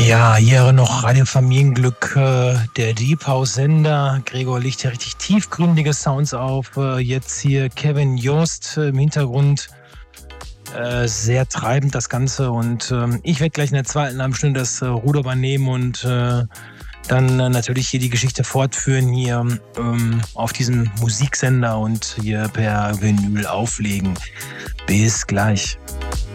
Ja, hier noch Radio Familienglück, der Deep House Sender. Gregor legt ja richtig tiefgründige Sounds auf. Jetzt hier Kevin Jost im Hintergrund. Sehr treibend das Ganze. Und ich werde gleich in der zweiten halben Stunde das Ruder übernehmen und dann natürlich hier die Geschichte fortführen hier auf diesem Musiksender und hier per Vinyl auflegen. Bis gleich.